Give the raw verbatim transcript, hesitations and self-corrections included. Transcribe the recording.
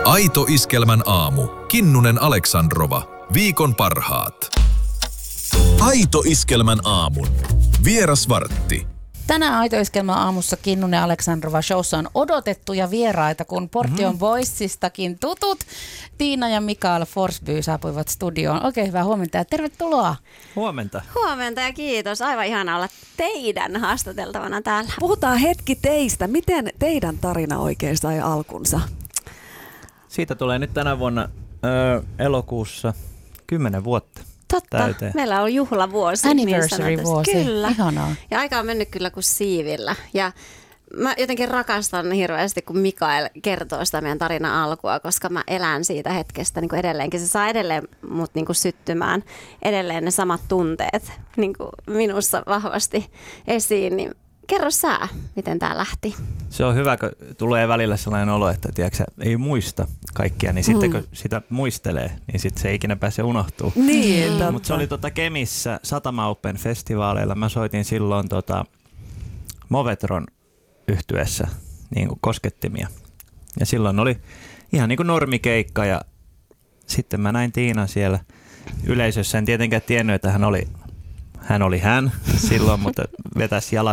Aito Iskelmän aamu. Kinnunen Aleksandrova. Viikon parhaat. Aito Iskelmän aamun. Vierasvartti. Tänään Aito Iskelmän aamussa Kinnunen Aleksandrova showssa on odotettuja vieraita, kun Portion mm-hmm. Voicestakin tutut Tiina ja Mikael Forsby saapuivat studioon. Oikein hyvää huomenta ja tervetuloa. Huomenta. Huomenta ja kiitos. Aivan ihana olla teidän haastateltavana täällä. Puhutaan hetki teistä. Miten teidän tarina oikein sai alkunsa? Siitä tulee nyt tänä vuonna ö, elokuussa kymmenen vuotta. Totta. Täyteen. Meillä on juhlavuosi. Anniversary vuosi. Kyllä. Ihanaa. Ja aika on mennyt kyllä kuin siivillä. Ja mä jotenkin rakastan hirveästi, kun Mikael kertoo sitä meidän tarinan alkua, koska mä elän siitä hetkestä niin kuin edelleenkin. Se saa edelleen mut niin kuin syttymään, edelleen ne samat tunteet niin kuin minussa vahvasti esiin. Niin kerro sä, miten tää lähti. Se on hyvä, kun tulee välillä sellainen olo, että tiedätkö, ei muista kaikkia, niin sitten mm. kun sitä muistelee, niin sitten se ei ikinä pääse unohtuu. Niin, mm. Mutta se oli tota Kemissä Satama Open -festivaaleilla. Mä soitin silloin tota Movetron yhtyessä niin kuin koskettimia. Ja silloin oli ihan niin kuin normikeikka ja sitten mä näin Tiinan siellä yleisössä. En tietenkään tiennyt, että hän oli hän, oli hän silloin, mutta vetäisi jalat